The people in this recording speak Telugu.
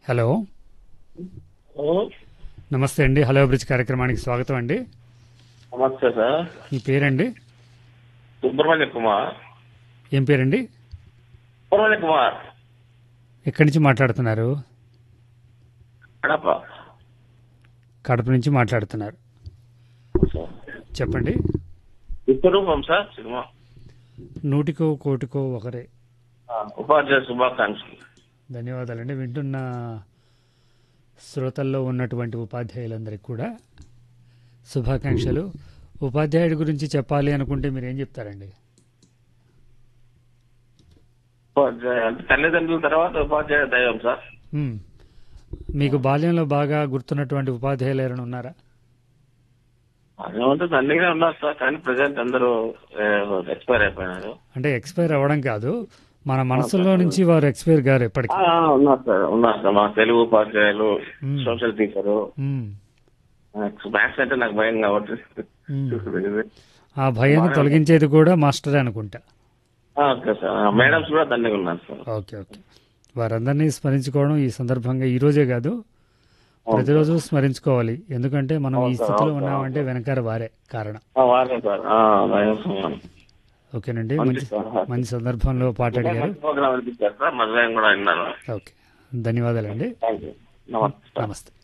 హలో, నమస్తే అండి. హలో బ్రిడ్జ్ కార్యక్రమానికి స్వాగతం అండి. నమస్తే సార్. మీ పేరండి? సుబ్రహ్మణ్య కుమార్. ఏం పేరండి? సుబ్రహ్మణ్య కుమార్. ఎక్కడి నుంచి మాట్లాడుతున్నారు? కడప. కడప నుంచి మాట్లాడుతున్నారు. చెప్పండి. విశ్వరూపం సార్ సినిమా. నూటికో కోటికో ఒకరే. ఉపాధ్యాయ శుభాకాంక్షలు. ధన్యవాదాలండి. వింటున్న శ్రోతల్లో ఉన్నటువంటి ఉపాధ్యాయులందరికీ కూడా శుభాకాంక్షలు. ఉపాధ్యాయుడి గురించి చెప్పాలి అనుకుంటే మీరు ఏం చెప్తారండి? ఉపాధ్యాయ అంటే తల్లిదండ్రుల తర్వాత ఉపాధ్యాయ దైవం సార్. మీకు బాల్యంలో బాగా గుర్తున్నటువంటి ఉపాధ్యాయులు ఎవరైనా ఉన్నారా? అదేమంటే తండ్రిగా ఉన్నారు సార్, కానీ ప్రజెంట్ అందరూ ఎక్స్పైర్ అయిపోయినారు. అంటే ఎక్స్పైర్ అవ్వడం కాదు, మన మనసులో నుంచి వారు ఎక్స్పైర్ గారు ఎప్పటికీ ఉన్నారు సార్. మా తెలుగు ఉపాధ్యాయులు, సోషల్ టీచరు. మ్యాథ్స్ అంటే నాకు భయం కాబట్టి ఆ భయాన్ని తొలగించేది కూడా మాస్టరే అనుకుంటా. Okay sir. మేడమ్స్ కూడా తండ్రిగా ఉన్నారు సార్. Okay okay. వారందరినీ స్మరించుకోవడం ఈ సందర్భంగా ఈ రోజే కాదు, ప్రతిరోజు స్మరించుకోవాలి. ఎందుకంటే మనం ఈ స్థితిలో ఉన్నామంటే వెనకాల వారే కారణం. ఓకేనండి. మంచి సందర్భంలో పాట అడిగారు. ఓకే, ధన్యవాదాలండి. నమస్తే.